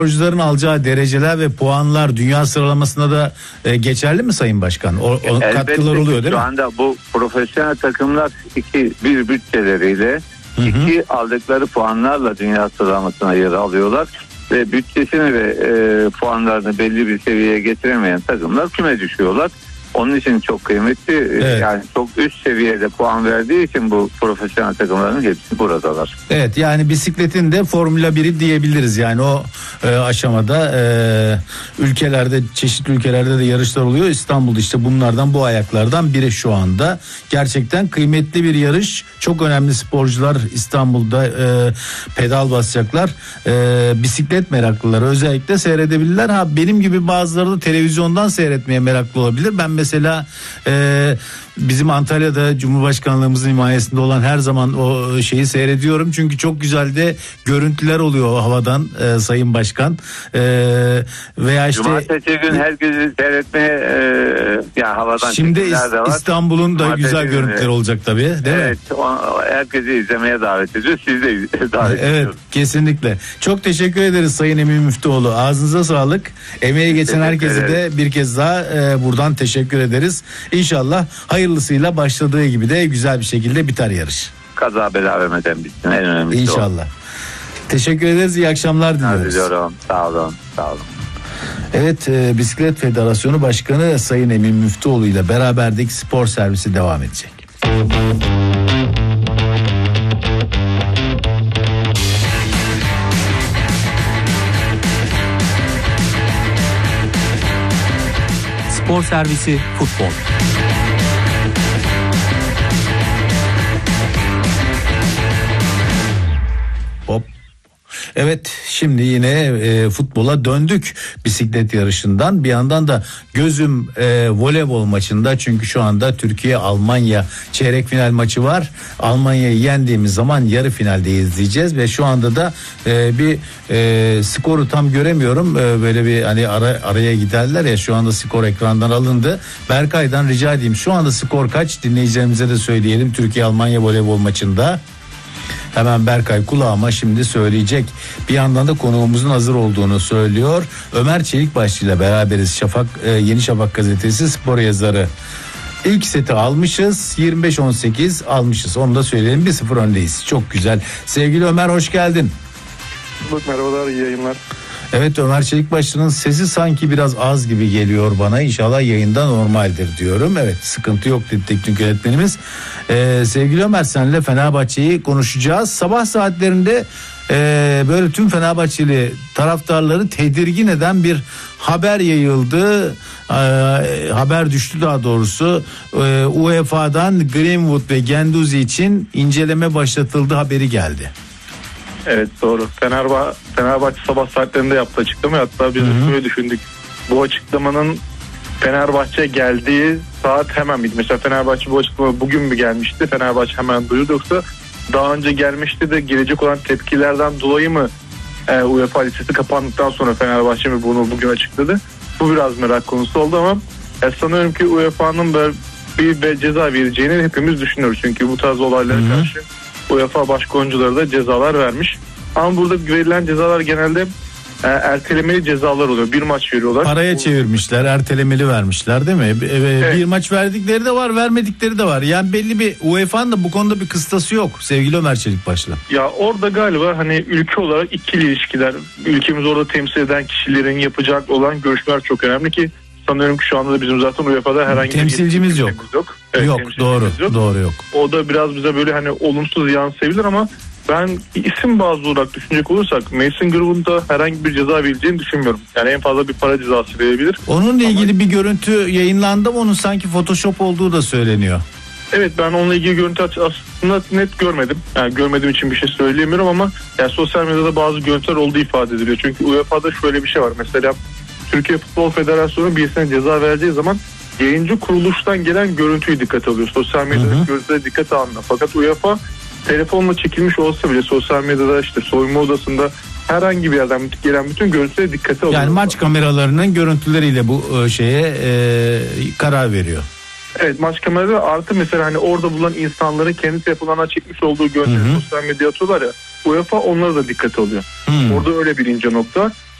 sporcuların alacağı dereceler ve puanlar dünya sıralamasında da geçerli mi Sayın Başkan? O katkılar oluyor değil mi? Şu anda bu profesyonel takımlar bir bütçeleriyle iki aldıkları puanlarla dünya sıralamasına yer alıyorlar ve bütçesini ve puanlarını belli bir seviyeye getiremeyen takımlar küme düşüyorlar. Onun için çok kıymetli. Evet. Yani çok üst seviyede puan verdiği için bu profesyonel takımların hepsi buradalar. Evet, yani bisikletin de Formula 1'i diyebiliriz. Yani o aşamada ülkelerde, çeşitli ülkelerde de yarışlar oluyor. İstanbul'da işte bunlardan, bu ayaklardan biri şu anda. Gerçekten kıymetli bir yarış. Çok önemli sporcular İstanbul'da pedal basacaklar. Bisiklet meraklıları özellikle seyredebilirler. Benim gibi bazıları da televizyondan seyretmeye meraklı olabilir. Ben mesela bizim Antalya'da Cumhurbaşkanlığımızın himayesinde olan her zaman o şeyi seyrediyorum. Çünkü çok güzel de görüntüler oluyor o havadan Sayın Başkan. Veya işte cumartesi gün herkesi seyretmeye ya havadan şimdi de var. İstanbul'un da güzel görüntüler olacak tabii, değil mi? Evet, herkesi izlemeye davet ediyor. Siz de davet ediyorsunuz. Evet, kesinlikle. Çok teşekkür ederiz Sayın Emin Müftüoğlu. Ağzınıza sağlık. Emeği geçen herkese de bir kez daha buradan teşekkür ederiz. İnşallah hayırlısıyla başladığı gibi de güzel bir şekilde biter yarış. Kaza bela vermeden bitsin, en önemlisi İnşallah. Teşekkür ederiz. İyi akşamlar diliyoruz. Diliyorum. Sağ olun. Evet, Bisiklet Federasyonu Başkanı Sayın Emin Müftüoğlu ile beraberdeki spor servisi devam edecek. Spor servisi futbol. Hop. Evet, şimdi yine futbola döndük bisiklet yarışından. Bir yandan da gözüm voleybol maçında, çünkü şu anda Türkiye-Almanya çeyrek final maçı var. Almanya'yı yendiğimiz zaman yarı finalde izleyeceğiz ve şu anda da bir skoru tam göremiyorum. Böyle bir hani araya giderler ya, şu anda skor ekrandan alındı. Berkay'dan rica edeyim, şu anda skor kaç, dinleyicilerimize de söyleyelim Türkiye-Almanya voleybol maçında. Hemen Berkay kulağıma şimdi söyleyecek. Bir yandan da konuğumuzun hazır olduğunu söylüyor. Ömer Çelikbaşçı ile beraberiz. Yeni Şafak gazetesi spor yazarı. İlk seti almışız. 25-18 almışız. Onu da söyleyelim. 1-0 öndeyiz. Çok güzel. Sevgili Ömer, hoş geldin. Merhabalar, iyi yayınlar. Evet, Ömer Çelikbaşçı'nın sesi sanki biraz az gibi geliyor bana. İnşallah yayında normaldir diyorum. Evet, sıkıntı yok dedi teknik yönetmenimiz. Sevgili Ömer, senle Fenerbahçe'yi konuşacağız. Sabah saatlerinde böyle tüm Fenerbahçeli taraftarları tedirgin eden bir haber yayıldı. Haber düştü daha doğrusu. UEFA'dan Greenwood ve Guendouzi için inceleme başlatıldı haberi geldi. Evet, doğru. Fenerbahçe sabah saatlerinde yaptı açıklama. Hatta biz de şöyle düşündük. Bu açıklamanın Fenerbahçe geldiği saat hemen bitti. Mesela Fenerbahçe bu açıklama bugün mü gelmişti? Fenerbahçe hemen duyurdu, yoksa daha önce gelmişti de gelecek olan tepkilerden dolayı mı UEFA listesi kapandıktan sonra Fenerbahçe mi bunu bugün açıkladı? Bu biraz merak konusu oldu ama sanıyorum ki UEFA'nın bir ceza vereceğini hepimiz düşünüyoruz. Çünkü bu tarz olaylara karşı UEFA başka oyunculara da cezalar vermiş. Ama burada verilen cezalar genelde ertelemeli cezalar oluyor. Bir maç veriyorlar. Paraya çevirmişler, ertelemeli vermişler değil mi? Evet. Bir maç verdikleri de var, vermedikleri de var. Yani belli bir, UEFA'nın da bu konuda bir kıstası yok sevgili Ömer Çelikbaşlı. Ya orada galiba hani ülke olarak ikili ilişkiler, ülkemizi orada temsil eden kişilerin yapacak olan görüşmeler çok önemli ki sanıyorum ki şu anda da bizim zaten UEFA'da herhangi bir temsilcimiz yok. Evet, yok, doğru yok. O da biraz bize böyle hani olumsuz yansıyabilir ama ben isim bazlı olarak düşünecek olursak Mason Greenwood'a herhangi bir ceza verileceğini düşünmüyorum. Yani en fazla bir para cezası verebilir. Onunla ilgili bir görüntü yayınlandı ama onun sanki Photoshop olduğu da söyleniyor. Evet, ben onunla ilgili görüntü aslında net görmedim. Yani görmediğim için bir şey söyleyemiyorum ama yani sosyal medyada bazı görüntüler olduğu ifade ediliyor. Çünkü UEFA'da şöyle bir şey var. Mesela Türkiye Futbol Federasyonu birisine ceza vereceği zaman yayıncı kuruluştan gelen görüntüyü dikkate alıyor. Sosyal medyada görüntüleri dikkate almıyor. Fakat UEFA telefonla çekilmiş olsa bile sosyal medyada işte soyunma odasında herhangi bir yerden gelen bütün görüntülere dikkate alıyor. Yani maç kameralarının görüntüleriyle bu şeye karar veriyor. Evet, maç kameraları artı mesela hani orada bulunan insanların kendi telefonlarına çekmiş olduğu görüntüleri sosyal medyaya atıyorlar ya, UEFA onları da dikkate alıyor. Orada öyle bir ince nokta.